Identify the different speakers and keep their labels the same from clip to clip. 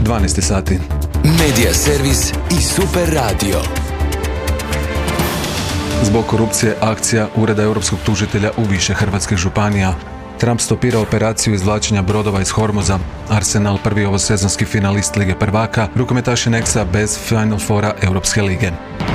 Speaker 1: 12 sati.
Speaker 2: Medija servis i Super radio.
Speaker 1: Zbog korupcije akcija Ureda europskog tužitelja u više hrvatskih županija. Trump stopira operaciju izvlačenja brodova iz Hormuza. Arsenal prvi ovosezonski finalist Lige prvaka, rukometaši Nexa bez Final Fora Europske lige.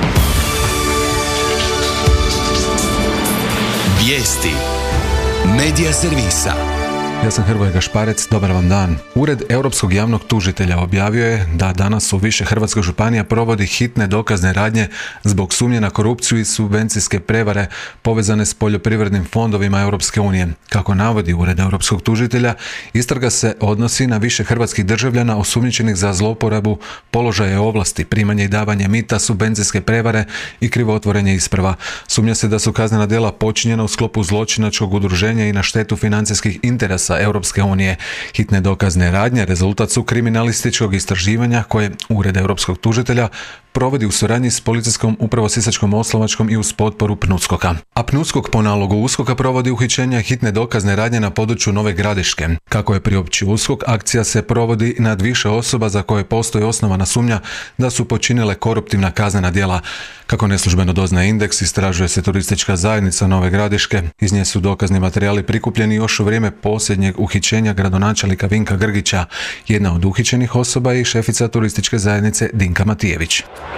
Speaker 2: Vijesti. Medija servisa.
Speaker 1: Ja sam Hrvoje Gašparec, dobar vam dan. Ured Europskog javnog tužitelja objavio je da danas u više hrvatskih županija provodi hitne dokazne radnje zbog sumnje na korupciju i subvencijske prevare povezane s poljoprivrednim fondovima Europske unije. Kako navodi Ured Europskog tužitelja, istraga se odnosi na više hrvatskih državljana osumnjičenih za zlouporabu položaja ovlasti, primanje i davanje mita, subvencijske prevare i krivotvorenje isprava. Sumnja se da su kaznena djela počinjena u sklopu zločinačkog udruženja i na štetu financijskih interesa Europske unije. Hitne dokazne radnje rezultat su kriminalističkog istraživanja koje Ured Europskog tužitelja provodi u suradnji s policijskom upravo Sisačko-moslavačkom i uz potporu PNUSKOK-a. A PNUSKOK po nalogu USKOK-a provodi uhićenja hitne dokazne radnje na području Nove Gradiške. Kako je priopćio USKOK, akcija se provodi nad više osoba za koje postoji osnovana sumnja da su počinile koruptivna kaznena djela. Kako neslužbeno doznaje Indeks, istražuje se turistička zajednica Nove Gradiške. Iz nje su dokazni materijali prikupljeni još u vrijeme posljednjeg uhićenja gradonačelnika Vinka Grgića. Jedna od uhićenih osoba je i šefica turističke zajednice Dinka Matijević.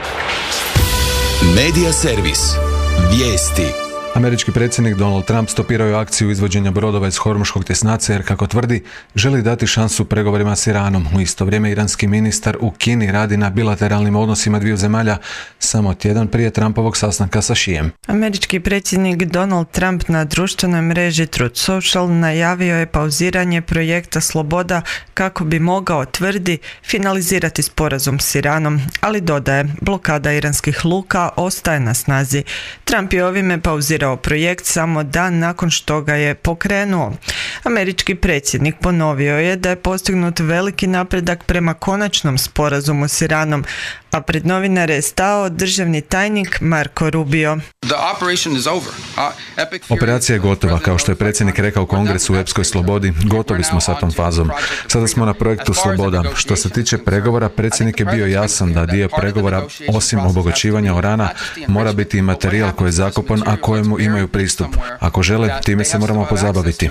Speaker 2: Medija servis. Vijesti.
Speaker 1: Američki predsjednik Donald Trump stopirao je akciju izvođenja brodova iz Hormuškog tjesnaca jer, kako tvrdi, želi dati šansu pregovorima s Iranom. U isto vrijeme iranski ministar u Kini radi na bilateralnim odnosima dviju zemalja samo tjedan prije Trumpovog sastanka sa Šijem.
Speaker 3: Američki predsjednik Donald Trump na društvenoj mreži Truth Social najavio je pauziranje projekta Sloboda kako bi mogao, tvrdi, finalizirati sporazum s Iranom, ali dodaje, blokada iranskih luka ostaje na snazi. Trump je ovime pauzirao projekt samo dan nakon što ga je pokrenuo. Američki predsjednik ponovio je da je postignut veliki napredak prema konačnom sporazumu s Iranom, a pred novinare je stao državni tajnik Marco Rubio.
Speaker 1: Operacija je gotova, kao što je predsjednik rekao u Kongresu u epskoj slobodi, gotovi smo sa tom fazom. Sada smo na projektu Sloboda. Što se tiče pregovora, predsjednik je bio jasan da dio pregovora, osim obogaćivanja urana, mora biti i materijal koji je zakopan, a kojemu imaju pristup. Ako žele, time se moramo pozabaviti.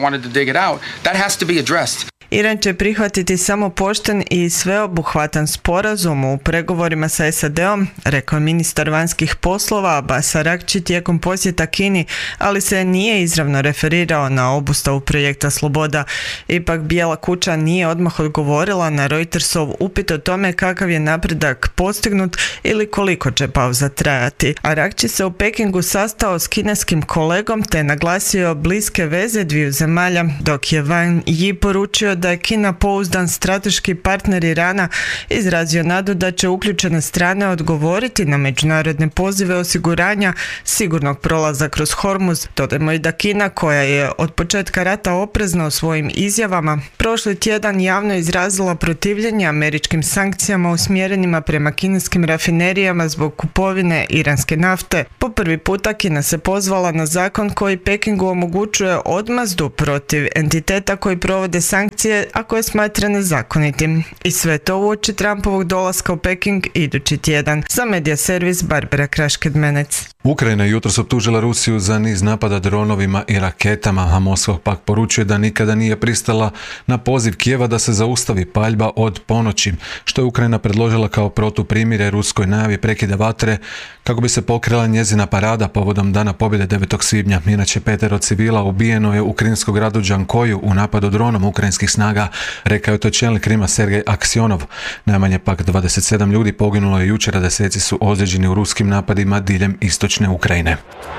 Speaker 3: Iran će prihvatiti samo pošten i sveobuhvatan sporazum u pregovorima sa SAD-om, rekao ministar vanjskih poslova Abbas Araghchi tijekom posjeta Kini, ali se nije izravno referirao na obustavu projekta Sloboda. Ipak Bijela kuća nije odmah odgovorila na Reutersov upit o tome kakav je napredak postignut ili koliko će pauza trajati. Araghchi se u Pekingu sastao s kineskim kolegom te naglasio bliske veze dviju zemalja, dok je Wang Yi poručio da je Kina pouzdan strateški partner Irana, izrazio nadu da će uključene strane odgovoriti na međunarodne pozive osiguranja sigurnog prolaza kroz Hormuz. Dodajmo i da Kina, koja je od početka rata oprezna u svojim izjavama, prošli tjedan javno izrazila protivljenje američkim sankcijama usmjerenima prema kineskim rafinerijama zbog kupovine iranske nafte. Po prvi puta Kina se pozvala na zakon koji Pekingu omogućuje odmazdu protiv entiteta koji provode sankcije, a koje smatra nezakonitim. I sve to uoči Trumpovog dolaska u Peking idući tjedan. Za medija servis Barbara Krašked-Menec.
Speaker 1: Ukrajina je jutros optužila Rusiju za niz napada dronovima i raketama, a Moskva pak poručuje da nikada nije pristala na poziv Kijeva da se zaustavi paljba od ponoći, što je Ukrajina predložila kao protuprimirje ruskoj najavi prekida vatre kako bi se pokrila njezina parada povodom Dana pobjede 9. svibnja. Inače, 5 civila ubijeno je u krimskom gradu Džankoju u napadu dronom ukrajinskih snaga, rekao je to čelnik Krima Sergej Aksionov. Najmanje pak 27 ljudi poginulo je jučer, a deseci su ozlijeđeni u ruskim napadima diljem istočne Ukrajine.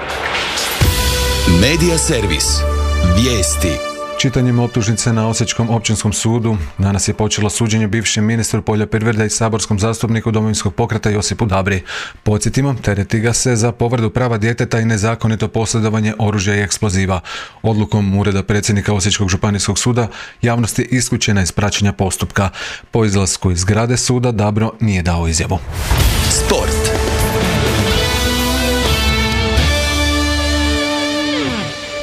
Speaker 2: Medija servis. Vijesti.
Speaker 1: Čitanjem optužnice na Osječkom općinskom sudu danas je počelo suđenje bivšem ministru poljoprivrede i saborskom zastupniku Domovinskog pokreta Josipu Dabri. Podsjetimo, tereti ga se za povredu prava djeteta i nezakonito posjedovanje oružja i eksploziva. Odlukom Ureda predsjednika Osječkog županijskog suda javnost je isključena iz praćenja postupka. Po izlasku iz zgrade suda Dabro nije dao izjavu.
Speaker 2: Sport.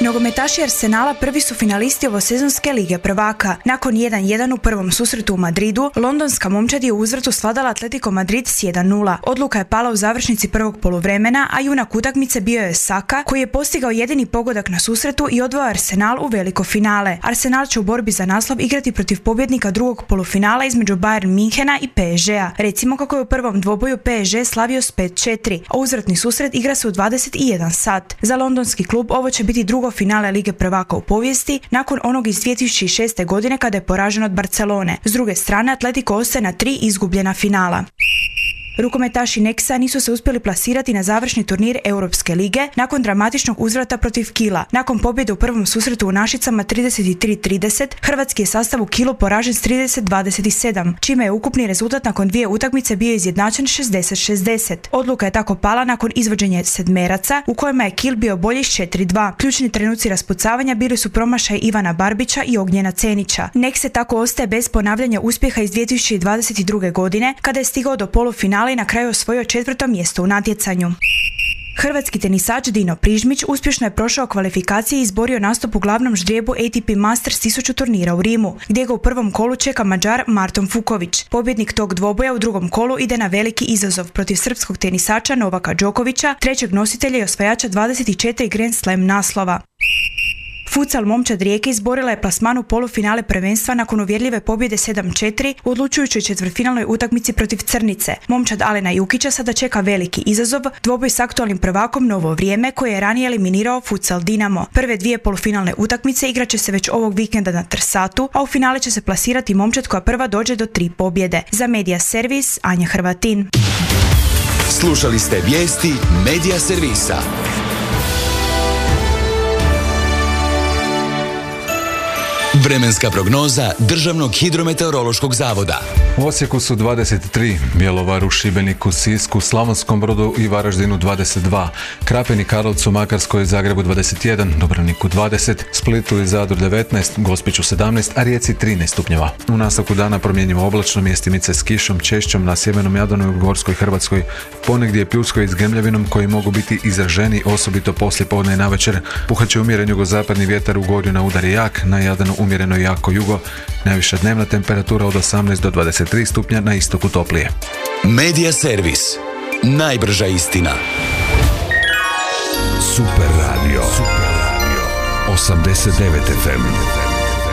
Speaker 4: Nogometaši Arsenala prvi su finalisti ovosezonske Lige prvaka. Nakon 1-1 u prvom susretu u Madridu, londonska momčad je u uzvratu svladala Atletico Madrid s 1-0. Odluka je pala u završnici prvog poluvremena, a junak utakmice bio je Saka, koji je postigao jedini pogodak na susretu i odveo Arsenal u veliko finale. Arsenal će u borbi za naslov igrati protiv pobjednika drugog polufinala između Bayern Minhena i PSG-a. Recimo kako je u prvom dvoboju PSG slavio s 5-4, a uzvratni susret igra se u 21 sat. Za londonski klub ovo će biti drugo finale Lige prvaka u povijesti, nakon onog iz 2006. godine kada je poražen od Barcelone. S druge strane, Atletico ostaje na 3 izgubljena finala. Rukometaši Nexa nisu se uspjeli plasirati na završni turnir Europske lige nakon dramatičnog uzvrata protiv Kila. Nakon pobjede u prvom susretu u Našicama 33-30, hrvatski je sastav u Kilu poražen s 30-27, čime je ukupni rezultat nakon 2 utakmice bio izjednačen 60-60. Odluka je tako pala nakon izvođenja sedmeraca, u kojima je Kil bio bolji s 4-2. Ključni trenuci raspucavanja bili su promašaj Ivana Barbića i Ognjena Cenića. Nexe tako ostaje bez ponavljanja uspjeha iz 2022. godine, kada je stigao do polufinala i na kraju osvojio 4. mjesto u natjecanju. Hrvatski tenisač Dino Prižmić uspješno je prošao kvalifikacije i izborio nastup u glavnom ždrijebu ATP Masters 1000 turnira u Rimu, gdje ga u prvom kolu čeka Mađar Marton Fuković. Pobjednik tog dvoboja u drugom kolu ide na veliki izazov protiv srpskog tenisača Novaka Đokovića, trećeg nositelja i osvajača 24 Grand Slam naslova. Futsal momčad Rijeke izborila je plasman u polufinale prvenstva nakon uvjerljive pobjede 7-4 u odlučujućoj četvrtfinalnoj utakmici protiv Crnice. Momčad Alena Jukića sada čeka veliki izazov, dvoboj s aktualnim prvakom Novo Vrijeme, koji je ranije eliminirao Futsal Dinamo. Prve 2 polufinalne utakmice igraće se već ovog vikenda na Trsatu, a u finale će se plasirati momčad koja prva dođe do 3 pobjede. Za Medija Servis, Anja Hrvatin.
Speaker 2: Slušali ste vijesti Medija Servisa. Vremenska prognoza Državnog hidrometeorološkog zavoda.
Speaker 1: U Osijeku su 23, Bjelovaru, Šibeniku, Sisku, Slavonskom Brodu i Varaždinu 22, Krapini, Karlovcu, Makarskoj i Zagrebu 21, Dubrovniku 20, Splitu i Zadru 19, Gospiću 17, a Rijeci 13 stupnjeva. U nastavku dana promjenjivo oblačno, mjestimice s kišom, češćom na sjevernom Jadranu i u Gorskoj Hrvatskoj, ponegdje pljuskoj i s grmljavinom koji mogu biti izraženi, osobito poslije podne i navečer. Puhat će umjeren jugozapadni vjetar, u Gorju na udar jak, na Jadranu umjereno jako jugo, najviša dnevna temperatura od 18 do 23 stupnja, na istoku toplije.
Speaker 2: Medija Servis. Najbrža istina.
Speaker 5: Super radio. 89 FM.